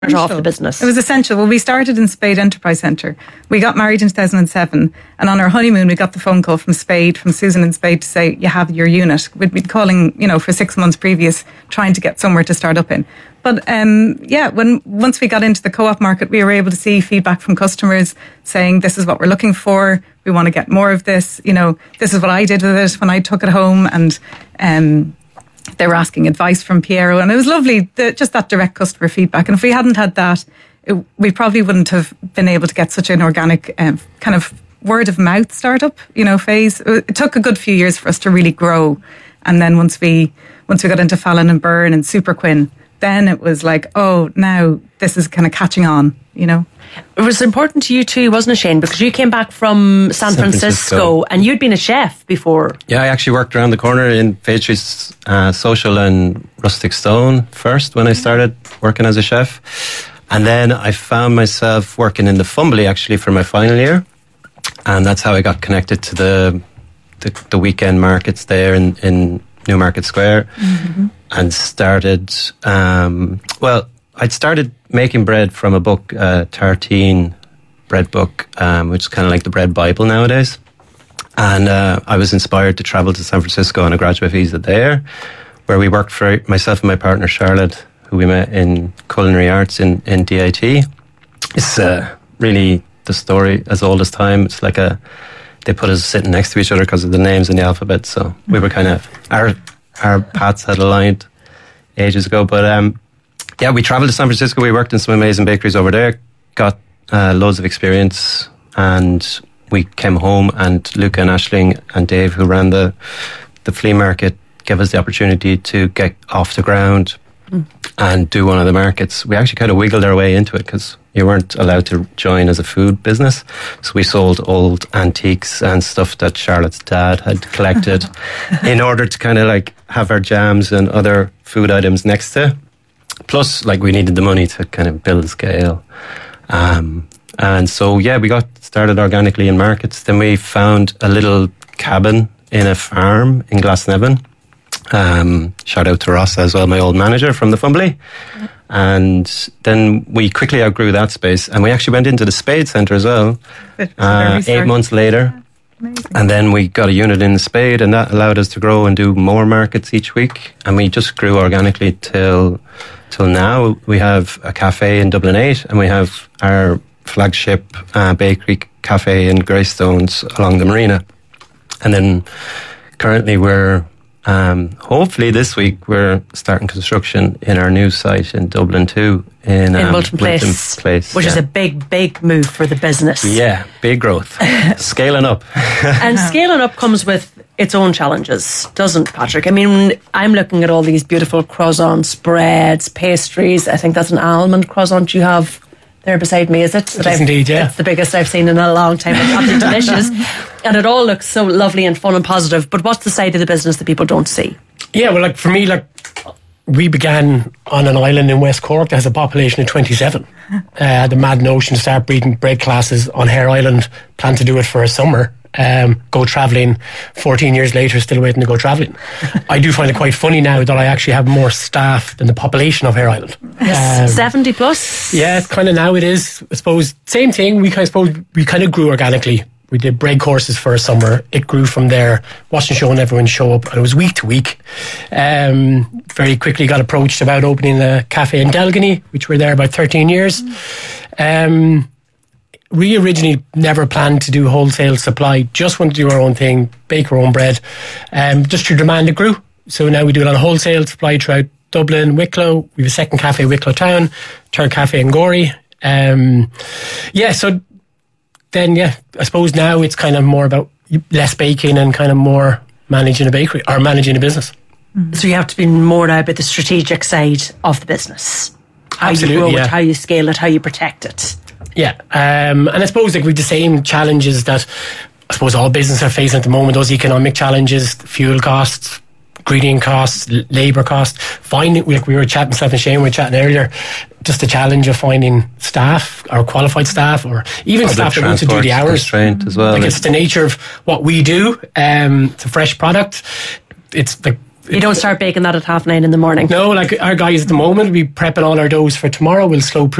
off the business. It was essential. Well, we started in Spade Enterprise Centre. We got married in 2007, and on our honeymoon, we got the phone call from Susan and Spade, to say, you have your unit. We'd been calling, for 6 months previous, trying to get somewhere to start up in. But once we got into the co-op market, we were able to see feedback from customers saying, this is what we're looking for. We want to get more of this. This is what I did with it when I took it home, and they were asking advice from Piero, and it was lovely, just that direct customer feedback. And if we hadn't had that, we probably wouldn't have been able to get such an organic kind of word of mouth startup, phase. It took a good few years for us to really grow. And then once we got into Fallon and Byrne and Super Quinn, then it was like, oh, now this is kind of catching on, It was important to you too, wasn't it, Shane? Because you came back from San Francisco and you'd been a chef before. Yeah, I actually worked around the corner in Pastries Social and Rustic Stone first when I started working as a chef. And then I found myself working in the Fumbly actually for my final year. And that's how I got connected to the weekend markets there in Newmarket Square. Mm-hmm. And started, I'd started making bread from a book, Tartine bread book, which is kind of like the bread Bible nowadays. And I was inspired to travel to San Francisco on a graduate visa there, where we worked for myself and my partner Charlotte, who we met in culinary arts in DIT. It's really the story as old as time. It's like they put us sitting next to each other because of the names in the alphabet. So we were kind of, our paths had aligned ages ago. But we travelled to San Francisco. We worked in some amazing bakeries over there, got loads of experience, and we came home, and Luca and Aisling and Dave, who ran the flea market, gave us the opportunity to get off the ground and do one of the markets. We actually kind of wiggled our way into it because you weren't allowed to join as a food business. So we sold old antiques and stuff that Charlotte's dad had collected in order to kind of like have our jams and other food items next to. Plus, like, we needed the money to kind of build scale. And so, we got started organically in markets. Then we found a little cabin in a farm in Glasnevin. Shout out to Ross as well, my old manager from the Fumbly. And then we quickly outgrew that space, and we actually went into the Spade Centre as well 8 months later. Amazing. And then we got a unit in the Spade, and that allowed us to grow and do more markets each week. And we just grew organically till now. We have a cafe in Dublin 8, and we have our flagship bakery cafe in Greystones along the marina. And then currently we're hopefully this week we're starting construction in our new site in Dublin 2 in Wilton Place, which is a big move for the business. Yeah, big growth. Scaling up. And scaling up comes with its own challenges, doesn't Patrick? I mean, I'm looking at all these beautiful croissants, breads, pastries. I think that's an almond croissant you have there beside me, is it? It is indeed, yeah. It's the biggest I've seen in a long time. It's absolutely delicious. And it all looks so lovely and fun and positive. But what's the side of the business that people don't see? Yeah, well, like for me, like we began on an island in West Cork that has a population of 27. Had the mad notion to start breeding bread classes on Hare Island. Planned to do it for a summer. Go travelling 14 years later, still waiting to go travelling. I do find it quite funny now that I actually have more staff than the population of Hare Island. Yes, 70 plus. Yeah, it's kind of now it is. I suppose same thing. We kind of grew organically. We did bread courses for a summer. It grew from there. Watching show and everyone show up, and it was week to week. Very quickly got approached about opening a cafe in Delgany, which we're there about 13 years. We originally never planned to do wholesale supply, just wanted to do our own thing, bake our own bread. Just through demand it grew. So now we do a lot of wholesale supply throughout Dublin, Wicklow. We have a second cafe, Wicklow Town, third cafe in Gorey. So then, I suppose now it's kind of more about less baking and kind of more managing a bakery or managing a business. Mm-hmm. So you have to be more now about the strategic side of the business. How Absolutely, you grow it, how you scale it, how you protect it. Yeah, and I suppose like with the same challenges that I suppose all businesses are facing at the moment, those economic challenges, fuel costs, ingredient costs, labour costs, finding, like we were chatting, myself and Shane were chatting earlier, just the challenge of finding staff or qualified staff or even public staff that want to do the hours. As well. Like it's the nature of what we do. It's a fresh product. It's like You don't start baking that at 9:30 in the morning. No, like our guys at the moment, we prepping all our doughs for tomorrow. We'll slow